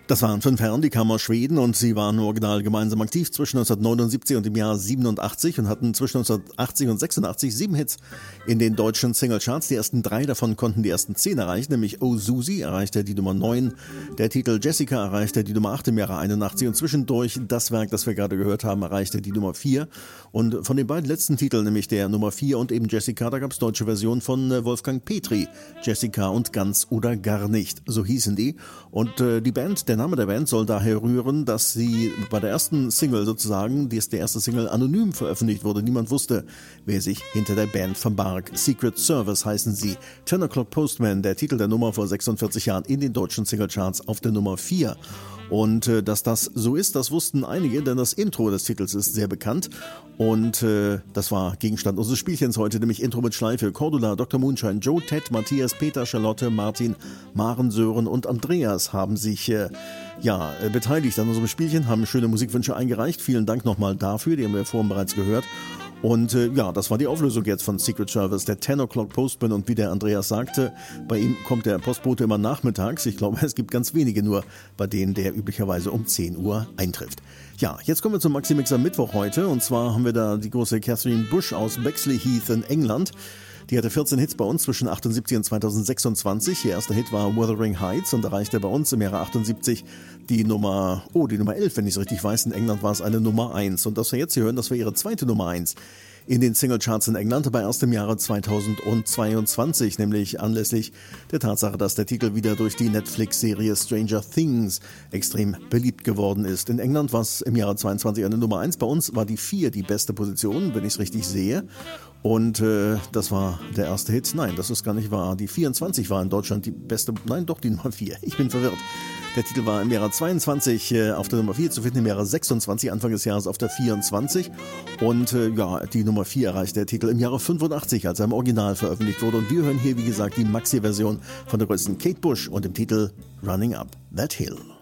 Das waren 5 Herren, die kamen aus Schweden und sie waren original gemeinsam aktiv zwischen 1979 und dem Jahr 87 und hatten zwischen 1980 und 86 7 Hits in den deutschen Singlecharts. Die ersten 3 davon konnten die ersten 10 erreichen, nämlich Oh Susi erreichte die Nummer 9, der Titel Jessica erreichte die Nummer 8 im Jahre 81 und zwischendurch das Werk, das wir gerade gehört haben, erreichte die Nummer 4. Und von den beiden letzten Titeln, nämlich der Nummer 4 und eben Jessica, da gab es deutsche Versionen von Wolfgang Petri, Jessica und Ganz oder Gar nicht, so hießen die. Und die Band, der Name der Band soll daher rühren, dass sie bei der ersten Single sozusagen, die ist der erste Single, anonym veröffentlicht wurde. Niemand wusste, wer sich hinter der Band verbarg. Secret Service heißen sie. 10 O'Clock Postman, der Titel der Nummer vor 46 Jahren in den deutschen Singlecharts auf der Nummer 4. Und dass das so ist, das wussten einige, denn das Intro des Titels ist sehr bekannt. Und das war Gegenstand unseres Spielchens heute, nämlich Intro mit Schleife. Cordula, Dr. Moonshine, Joe, Ted, Matthias, Peter, Charlotte, Martin, Maren, Sören und Andreas haben sich beteiligt an unserem Spielchen, haben schöne Musikwünsche eingereicht. Vielen Dank nochmal dafür, die haben wir vorhin bereits gehört. Und das war die Auflösung jetzt von Secret Service, der 10 O'Clock Postman. Und wie der Andreas sagte, bei ihm kommt der Postbote immer nachmittags. Ich glaube, es gibt ganz wenige nur, bei denen der üblicherweise um 10 Uhr eintrifft. Ja, jetzt kommen wir zum Maxi-Mixer Mittwoch heute. Und zwar haben wir da die große Catherine Bush aus Bexley Heath in England. Die hatte 14 Hits bei uns zwischen 78 und 2026. Ihr erster Hit war Wuthering Heights und erreichte bei uns im Jahre 78 die Nummer 11, wenn ich es richtig weiß. In England war es eine Nummer 1. Und das wir jetzt hier hören, das war ihre zweite Nummer 1 in den Singlecharts in England, aber erst im Jahre 2022, nämlich anlässlich der Tatsache, dass der Titel wieder durch die Netflix-Serie Stranger Things extrem beliebt geworden ist. In England war es im Jahre 22 eine Nummer 1, bei uns war die 4 die beste Position, wenn ich es richtig sehe. Und das war der erste Hit. Nein, das ist gar nicht wahr. Die 24 war in Deutschland die beste, nein doch die Nummer 4. Ich bin verwirrt. Der Titel war im Jahre 22 auf der Nummer 4 zu finden, im Jahre 26, Anfang des Jahres auf der 24. Und die Nummer 4 erreichte der Titel im Jahre 85, als er im Original veröffentlicht wurde. Und wir hören hier, wie gesagt, die Maxi-Version von der größten Kate Bush und dem Titel Running Up That Hill.